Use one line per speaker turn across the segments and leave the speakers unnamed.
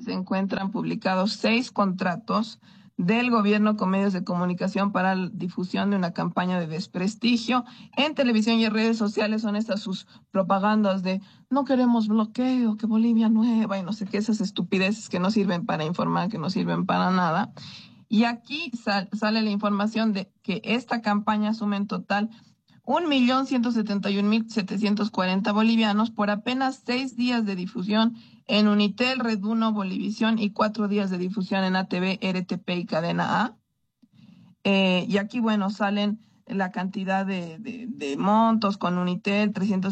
se encuentran publicados 6 contratos del gobierno con medios de comunicación para la difusión de una campaña de desprestigio. En televisión y en redes sociales son estas sus propagandas de no queremos bloqueo, que Bolivia nueva y no sé qué, esas estupideces que no sirven para informar, que no sirven para nada. Y aquí sale la información de que esta campaña asume en total 1.171.740 bolivianos por apenas 6 días de difusión en Unitel, Red Uno, Bolivisión y 4 días de difusión en ATV, RTP y Cadena A. Y aquí, bueno, salen la cantidad de montos con Unitel,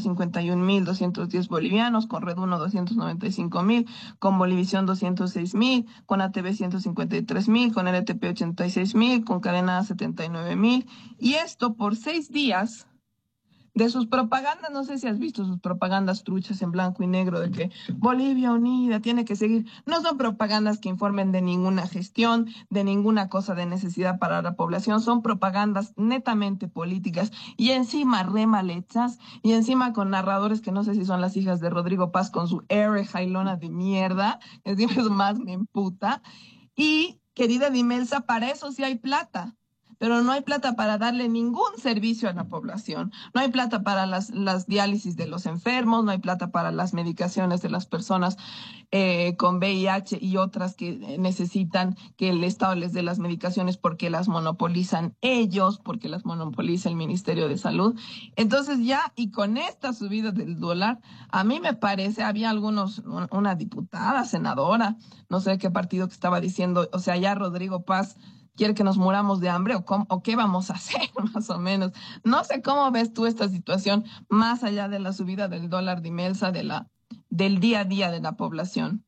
351.210 bolivianos, con Red Uno 295.000, con Bolivisión 206.000, con ATV 153.000, con RTP 86.000, con Cadena A 79.000. Y esto por 6 días de sus propagandas. No sé si has visto sus propagandas truchas en blanco y negro de que Bolivia unida tiene que seguir. No son propagandas que informen de ninguna gestión, de ninguna cosa de necesidad para la población. Son propagandas netamente políticas y encima re mal hechas y encima con narradores que no sé si son las hijas de Rodrigo Paz con su R jailona de mierda, que siempre es más me emputa. Y, querida Dimelsa, para eso sí hay plata, pero no hay plata para darle ningún servicio a la población. No hay plata para las diálisis de los enfermos, no hay plata para las medicaciones de las personas con VIH y otras que necesitan que el Estado les dé las medicaciones porque las monopolizan ellos, porque las monopoliza el Ministerio de Salud. Entonces ya, y con esta subida del dólar, a mí me parece, había una diputada, senadora, no sé qué partido que estaba diciendo, o sea, ya Rodrigo Paz quiere que nos muramos de hambre o qué vamos a hacer, más o menos. No sé cómo ves tú esta situación, más allá de la subida del dólar de Imelsa, del día a día de la población.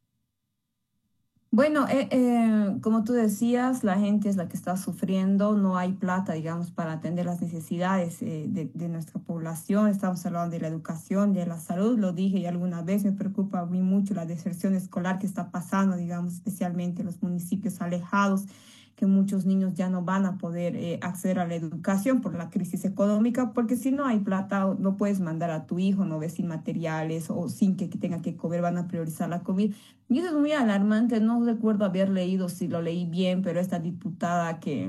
Bueno, como tú decías, la gente es la que está sufriendo, no hay plata, digamos, para atender las necesidades de nuestra población. Estamos hablando de la educación, de la salud, lo dije ya alguna vez, me preocupa a mí mucho la deserción escolar que está pasando, digamos, especialmente en los municipios alejados, que muchos niños ya no van a poder acceder a la educación por la crisis económica, porque si no hay plata, no puedes mandar a tu hijo, no ves sin materiales o sin que tenga que comer, van a priorizar la comida. Y eso es muy alarmante, no recuerdo haber leído, si lo leí bien, pero esta diputada que,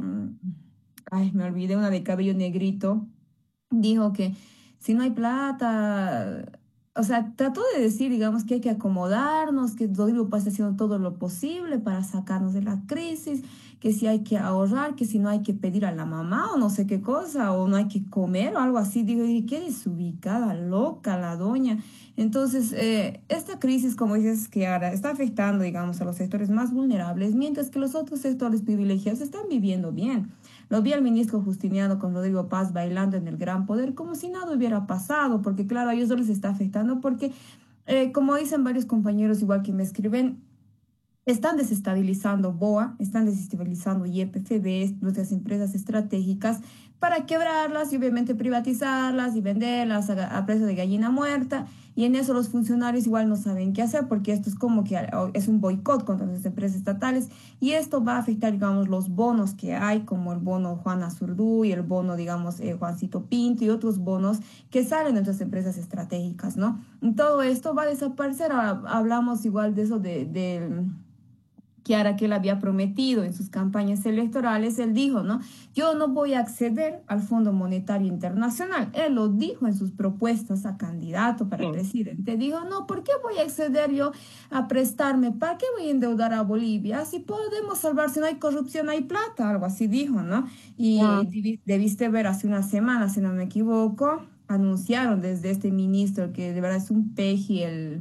ay, me olvidé, una de cabello negrito, dijo que si no hay plata, o sea, trató de decir, digamos, que hay que acomodarnos, que Rodrigo Paz está haciendo todo lo posible para sacarnos de la crisis, que si hay que ahorrar, que si no hay que pedir a la mamá o no sé qué cosa, o no hay que comer o algo así. Digo, y qué desubicada, loca la doña. Entonces, esta crisis, como dices, que ahora está afectando, digamos, a los sectores más vulnerables, mientras que los otros sectores privilegiados están viviendo bien. Lo vi al ministro Justiniano con Rodrigo Paz bailando en el Gran Poder como si nada hubiera pasado, porque claro, a ellos no les está afectando, porque como dicen varios compañeros igual que me escriben, están desestabilizando BOA, están desestabilizando YPFB, nuestras empresas estratégicas, para quebrarlas y obviamente privatizarlas y venderlas a precio de gallina muerta. Y en eso los funcionarios igual no saben qué hacer porque esto es como que es un boicot contra las empresas estatales y esto va a afectar, digamos, los bonos que hay, como el bono Juana Zurdú y el bono, digamos, Juancito Pinto y otros bonos que salen de nuestras empresas estratégicas, ¿no? Y todo esto va a desaparecer. Ahora hablamos igual de eso de Kiara, que él había prometido en sus campañas electorales, él dijo, ¿no? Yo no voy a acceder al Fondo Monetario Internacional. Él lo dijo en sus propuestas a candidato para
Sí.
presidente. Dijo, no, ¿por qué voy a acceder yo a prestarme? ¿Para qué voy a endeudar a Bolivia? Si podemos salvar, si no hay corrupción, hay plata, algo así dijo, ¿no? Y
Mm.
debiste ver hace una semana, si no me equivoco, anunciaron desde este ministro que de verdad es un peje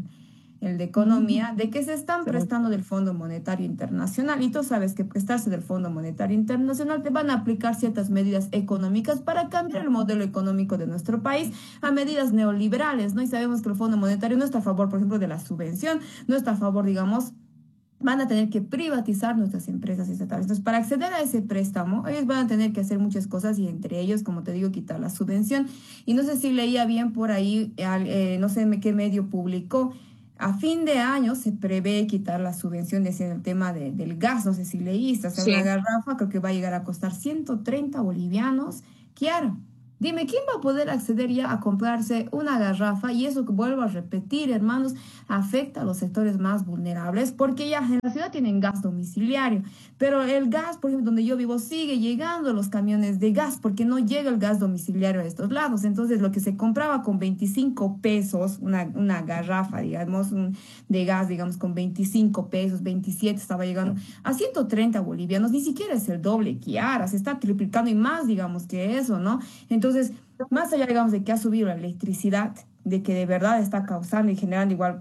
el de Economía, de que se están
Sí.
prestando del Fondo Monetario Internacional. Y tú sabes que prestarse del Fondo Monetario Internacional te van a aplicar ciertas medidas económicas para cambiar el modelo económico de nuestro país a medidas neoliberales, ¿no? Y sabemos que el Fondo Monetario no está a favor, por ejemplo, de la subvención, no está a favor, digamos, van a tener que privatizar nuestras empresas estatales. Entonces, para acceder a ese préstamo, ellos van a tener que hacer muchas cosas y entre ellos, como te digo, quitar la subvención. Y no sé si leía bien por ahí, no sé qué medio publicó, a fin de año se prevé quitar las subvenciones en el tema del gas, no sé si leíste, o sea, una
Sí.
garrafa creo que va a llegar a costar 130 bolivianos. Kiara. Dime, ¿quién va a poder acceder ya a comprarse una garrafa? Y eso que vuelvo a repetir, hermanos, afecta a los sectores más vulnerables porque ya en la ciudad tienen gas domiciliario, pero el gas, por ejemplo, donde yo vivo, sigue llegando los camiones de gas porque no llega el gas domiciliario a estos lados. Entonces, lo que se compraba con 25 pesos, una garrafa, digamos, de gas, digamos, con 25 pesos, 27 estaba llegando a 130 bolivianos, ni siquiera es el doble, Kiara, se está triplicando y más, digamos, que eso, ¿no? Entonces, más allá, digamos, de que ha subido la electricidad, de que de verdad está causando y generando igual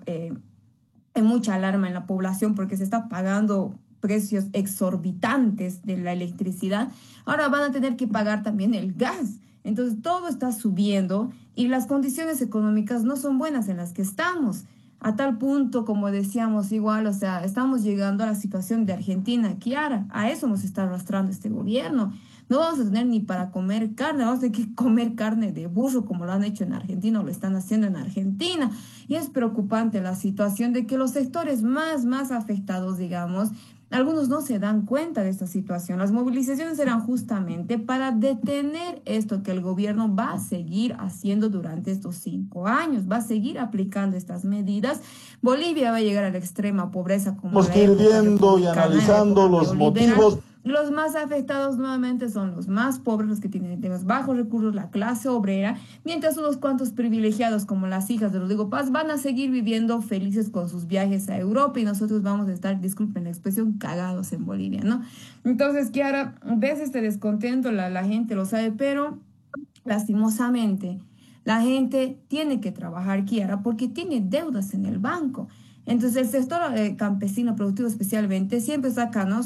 mucha alarma en la población porque se está pagando precios exorbitantes de la electricidad, ahora van a tener que pagar también el gas. Entonces, todo está subiendo y las condiciones económicas no son buenas en las que estamos. A tal punto, como decíamos igual, o sea, estamos llegando a la situación de Argentina, Kiara. A eso nos está arrastrando este gobierno. No vamos a tener ni para comer carne, vamos a tener que comer carne de burro como lo han hecho en Argentina o lo están haciendo en Argentina. Y es preocupante la situación de que los sectores más afectados, digamos, algunos no se dan cuenta de esta situación. Las movilizaciones eran justamente para detener esto que el gobierno va a seguir haciendo durante estos 5 años, va a seguir aplicando estas medidas. Bolivia va a llegar a la extrema pobreza como
Tenemos
la
que ir
época
viendo y
republicana, en la
analizando
época
los
neoliberal.
motivos.
Los más afectados nuevamente son los más pobres, los que tienen los bajos recursos, la clase obrera, mientras unos cuantos privilegiados como las hijas de Rodrigo Paz van a seguir viviendo felices con sus viajes a Europa y nosotros vamos a estar, disculpen la expresión, cagados en Bolivia, ¿no? Entonces, Kiara, ves este descontento, la gente lo sabe, pero lastimosamente la gente tiene que trabajar, Kiara, porque tiene deudas en el banco. Entonces, el sector campesino productivo especialmente siempre saca, ¿no?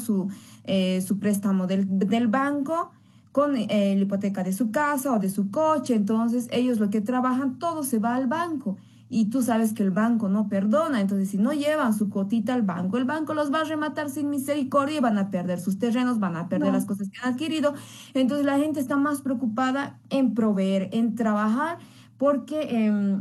Su préstamo del banco con la hipoteca de su casa o de su coche. Entonces, ellos lo que trabajan, todo se va al banco. Y tú sabes que el banco no perdona. Entonces, si no llevan su cotita al banco, el banco los va a rematar sin misericordia y van a perder sus terrenos, van a perder las cosas que han adquirido. Entonces, la gente está más preocupada en proveer, en trabajar, porque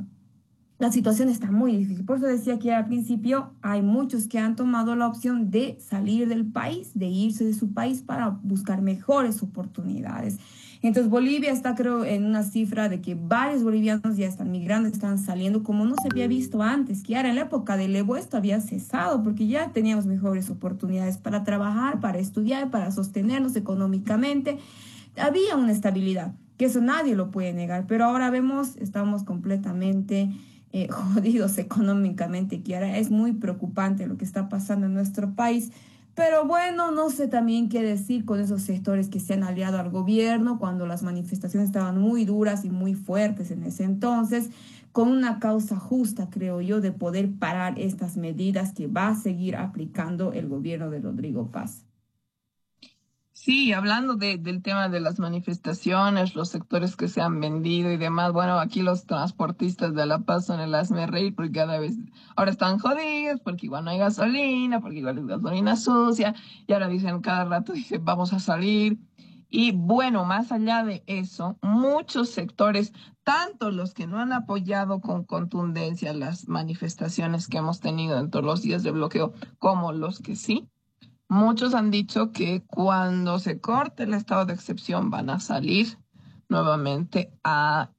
la situación está muy difícil. Por eso decía que al principio hay muchos que han tomado la opción de salir del país, de irse de su país para buscar mejores oportunidades. Entonces Bolivia está, creo, en una cifra de que varios bolivianos ya están migrando, están saliendo como no se había visto antes, que ahora en la época del Evo esto había cesado porque ya teníamos mejores oportunidades para trabajar, para estudiar, para sostenernos económicamente. Había una estabilidad, que eso nadie lo puede negar, pero ahora vemos, estamos completamente jodidos económicamente, Kiara. Es muy preocupante lo que está pasando en nuestro país. Pero bueno, no sé también qué decir con esos sectores que se han aliado al gobierno cuando las manifestaciones estaban muy duras y muy fuertes en ese entonces, con una causa justa, creo yo, de poder parar estas medidas que va a seguir aplicando el gobierno de Rodrigo Paz.
Sí, hablando del tema de las manifestaciones, los sectores que se han vendido y demás, bueno, aquí los transportistas de La Paz son el hazme porque cada vez, ahora están jodidos, porque igual no hay gasolina, porque igual es gasolina sucia, y ahora dicen, cada rato dicen, vamos a salir. Y bueno, más allá de eso, muchos sectores, tanto los que no han apoyado con contundencia las manifestaciones que hemos tenido en todos los días de bloqueo, como los que sí. Muchos han dicho que cuando se corte el estado de excepción van a salir nuevamente a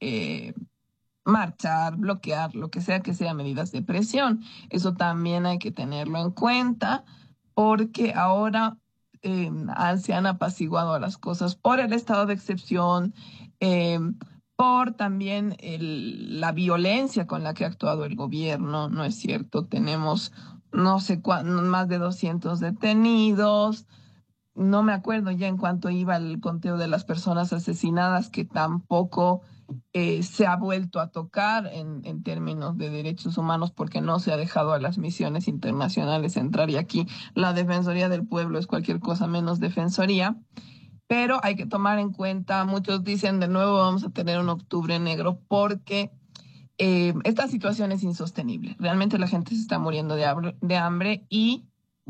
marchar, bloquear, lo que sea medidas de presión. Eso también hay que tenerlo en cuenta porque ahora se han apaciguado las cosas por el estado de excepción, eh, por también la violencia con la que ha actuado el gobierno, ¿no es cierto? Tenemos no sé más de 200 detenidos. No me acuerdo ya en cuánto iba el conteo de las personas asesinadas, que tampoco se ha vuelto a tocar en términos de derechos humanos porque no se ha dejado a las misiones internacionales entrar y aquí la Defensoría del Pueblo es cualquier cosa menos defensoría. Pero hay que tomar en cuenta, muchos dicen de nuevo vamos a tener un octubre negro porque esta situación es insostenible. Realmente la gente se está muriendo de hambre y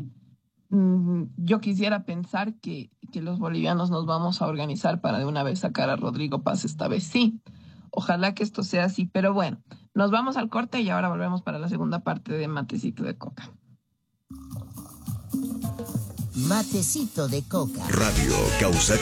yo quisiera pensar que los bolivianos nos vamos a organizar para de una vez sacar a Rodrigo Paz esta vez. Sí, ojalá que esto sea así, pero bueno, nos vamos al corte y ahora volvemos para la segunda parte de Matecito de Coca.
Matecito de Coca.
Radio Causa